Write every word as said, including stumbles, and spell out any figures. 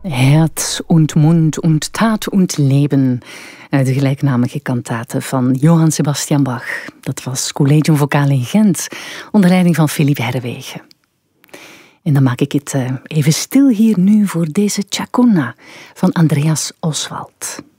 Herz und Mund und Tat und Leben. Uit de gelijknamige kantate van Johann Sebastian Bach. Dat was Collegium Vocaal in Gent, onder leiding van Philippe Herrewegen. En dan maak ik het even stil hier nu voor deze Chacona van Andreas Oswald.